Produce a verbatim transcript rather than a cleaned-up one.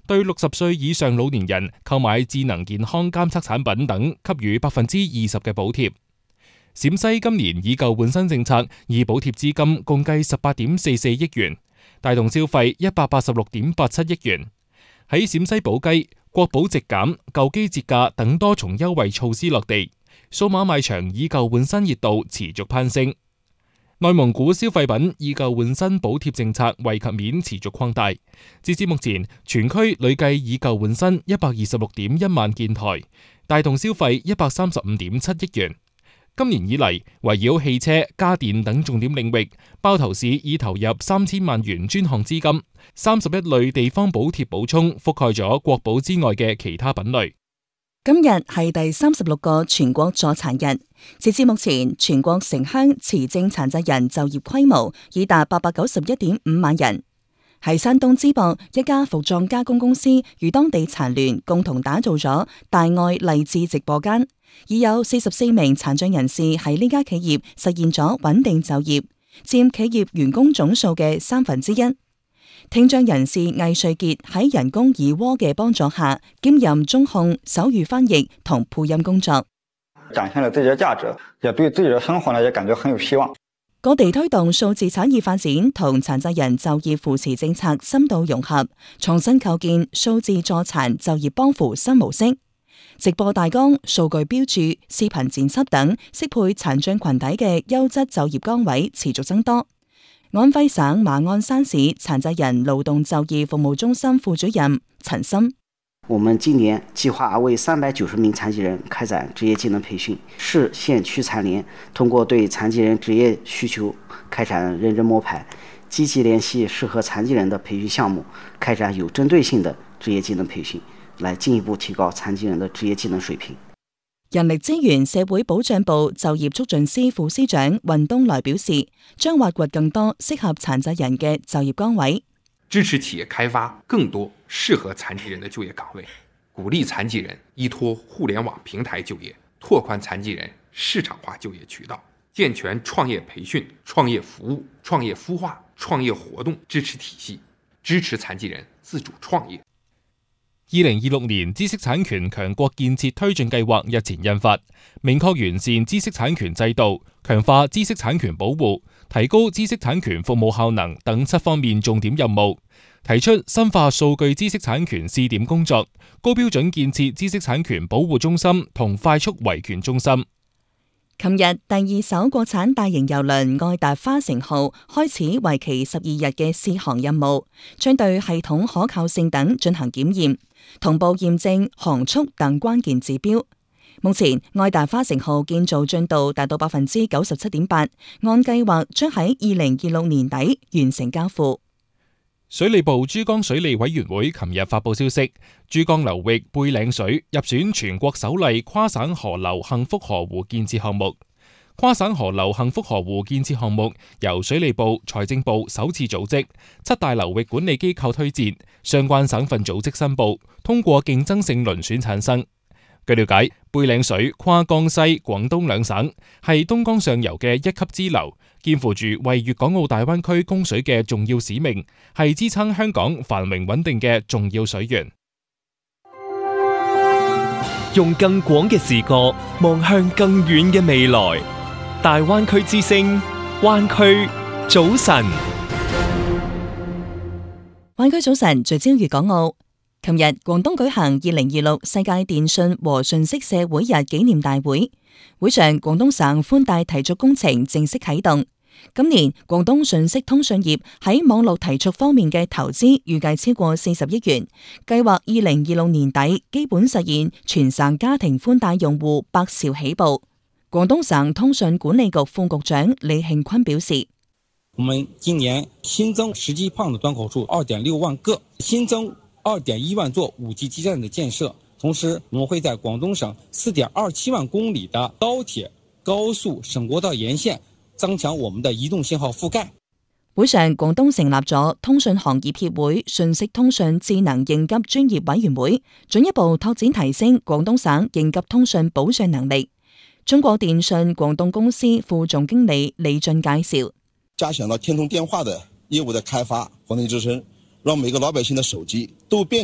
對六十歲以上老年人購買智能健康監測產品等給予百分之二十嘅補貼。陝西今年以舊換新政策以補貼資金共計十八點四四億元，帶動消費一百八十六點八七億元。喺陝西寶雞，國寶直減、舊機折價等多重優惠措施落地，數碼賣場以舊換新熱度持續攀升。內蒙古消費品以舊換新補貼政策惠及面持續擴大，截至目前，全區累計以舊換新一百二十六點一萬件台，帶動消費一百三十五點七億元。今年以嚟，圍繞汽車、家電等重點領域，包頭市已投入三千萬元專項資金，三十一類地方補貼補充覆蓋咗國寶之外嘅其他品類。 今日係第三十六個全國助殘日，截至目前，全國城鄉持證殘疾人就業規模已達八百九十一點五萬人。喺山東淄博，一家服裝加工公司與當地殘聯共同打造咗大愛勵志直播間，已有四十四名殘障人士喺呢家企業實現咗穩定就業，佔企業員工總數嘅三分之一。聽障人士魏瑞傑喺人工耳蝸嘅幫助下，兼任中控、手語翻譯同配音工作， 展現了自己的價值，也對自己的生活呢也感覺很有希望。 各地推動數字產業發展同殘疾人就業扶持政策深度融合，重新構建數字助殘就業幫扶新模式。直播大綱、數據標注、視頻剪輯等適配殘障群體嘅優質就業崗位持續增多。安徽省馬鞍山市殘疾人勞動就業服務中心副主任陳森： 我們今年計劃為三百九十名殘疾人開展職業技能培訓，市縣區殘聯通過對殘疾人職業需求開展認真摸排，積極聯繫適合殘疾人的培訓項目，開展有針對性的職業技能培訓，來進一步提高殘疾人的職業技能水平。 人力資源社會保障部就業促進司副司長運東來表示，將挖掘更多適合殘疾人嘅就業崗位， 支持企業開發更多適合殘疾人的就業崗位，鼓勵殘疾人依託互聯網平台就業，拓寬殘疾人市場化就業渠道，健全創業培訓、創業服務、創業孵化、創業活動支持體系，支持殘疾人自主創業。 二零二六年知識產權強國建設推進計劃日前印發，明確完善知識產權制度，強化知識產權保護，提高知識產權服務效能等七方面重點任務，提出深化數據知識產權試點工作，高標準建設知識產權保護中心同快速維權中心。 琴日第二艘國產大型郵輪愛達花城號開始為期十二日嘅試航任務，將對系統可靠性等進行檢驗，同步驗證航速等關鍵指標。目前愛達花城號建造進度達到百分之九十七點八，按計劃將喺二零二六年底完成交付。 水利部珠江水利委員會琴日發佈消息，珠江流域背嶺水入選全國首例跨省河流幸福河湖建設項目。跨省河流幸福河湖建設項目由水利部、財政部首次組織，七大流域管理機構推薦，相關省份組織申報，通過競爭性遴選產生。據了解，背嶺水跨江西、廣東兩省，係東江上游嘅一級支流，肩負住為粵港澳大灣區供水嘅重要使命，係支撐香港繁榮穩定嘅重要水源。 用更廣嘅視角望向更遠嘅未來，大灣區之聲，灣區早晨。 灣區早晨聚焦粵港澳。琴日，廣東舉行二零二六世界電訊和信息社會日紀念大會，會上廣東省寬帶提速工程正式啟動。今年廣東信息通訊業喺網絡提速方面嘅投資預計超過四十億元，計劃二零二六年底基本實現全省家庭寬帶用戶百兆起步。廣東省通訊管理局副局長李慶坤表示， 我們今年新增實際胖的端口數二點六萬個，新增二點一萬座五 G 基站的建設，同時我們會在廣東省四點二七萬公里的高鐵、高速、省國道沿線增強我們的移動信號覆蓋。 會上，廣東成立咗通訊行業協會信息通訊智能應急專業委員會，進一步拓展提升廣東省應急通訊保障能力。中國電信廣東公司副總經理李俊介紹， 加強了天通電話的業務的開發和內支撐，讓每個老百姓的手機都變